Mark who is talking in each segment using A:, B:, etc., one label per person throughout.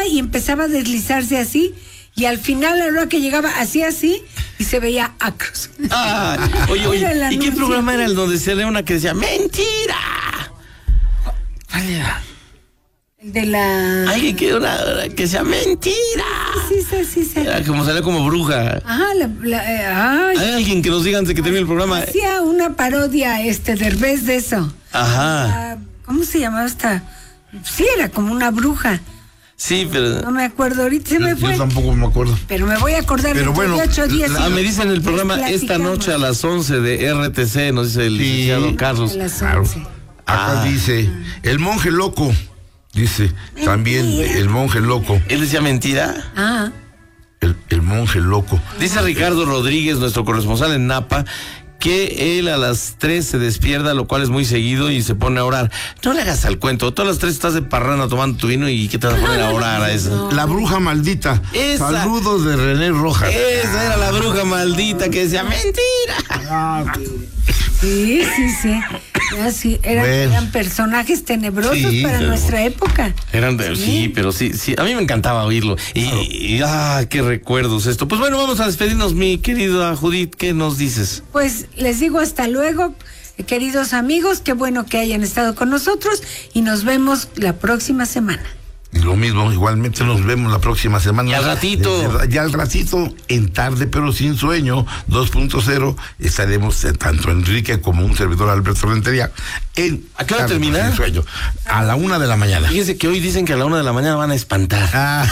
A: iba y empezaba a deslizarse así, y al final, a la hora que llegaba, hacía así, y se veía acros.
B: Oye, ¿y qué programa era el donde se leía una que decía, ¡mentira! ¿Cuál era?
A: El de la...
B: Alguien que sea mentira.
A: Sí.
B: Era como salía como bruja.
A: Ajá,
B: Hay alguien que nos diga antes que termine el programa.
A: Hacía una parodia, Derbez de eso.
B: Ajá.
A: ¿Cómo se llamaba esta? Sí, era como una bruja.
B: Sí, pero...
A: No me acuerdo, ahorita se me fue.
C: Yo tampoco me acuerdo.
A: Pero me voy a acordar de 8 días.
B: Me dicen en el programa esta noche a las 11 de RTC, nos dice el licenciado Carlos.
A: A las 11.
C: Acá dice, el monje loco. Dice, mentira. También el monje loco.
B: ¿Él decía mentira?
C: El monje loco.
B: Dice Ricardo Rodríguez, nuestro corresponsal en Napa, que él a las 3 se despierta, lo cual es muy seguido, y se pone a orar. No le hagas al cuento, todas las 3 estás de parranda tomando tu vino, y ¿qué te vas a poner a orar a eso?
C: La bruja maldita.
B: Esa.
C: Saludos de René Rojas.
B: Esa era la bruja maldita que decía mentira.
A: Sí. Sí, eran personajes tenebrosos para nuestra época.
B: Sí, pero sí, a mí me encantaba oírlo. Y qué recuerdos esto. Pues bueno, vamos a despedirnos, mi querida Judith, ¿qué nos dices?
A: Pues les digo hasta luego, queridos amigos, qué bueno que hayan estado con nosotros, y nos vemos la próxima semana.
C: Y lo mismo, igualmente nos vemos la próxima semana.
B: Y al ratito.
C: Ya al ratito, en Tarde pero sin sueño, 2.0, estaremos tanto Enrique como un servidor, Alberto Rentería, en
B: ¿A qué hora
C: Tarde
B: termina?
C: Sin sueño, a la 1 de la mañana.
B: Fíjense que hoy dicen que a la 1 de la mañana van a espantar.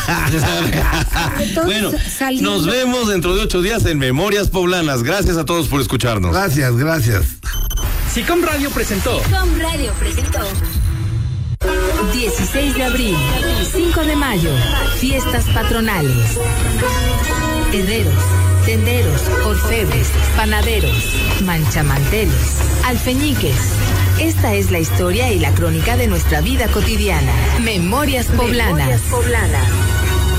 B: Bueno, nos vemos dentro de 8 días en Memorias Poblanas. Gracias a todos por escucharnos.
C: Gracias.
D: SICOM Radio presentó.
E: 16 de abril, 5 de mayo, fiestas patronales. Herreros, tenderos, orfebres, panaderos, manchamanteles, alfeñiques. Esta es la historia y la crónica de nuestra vida cotidiana. Memorias Poblanas.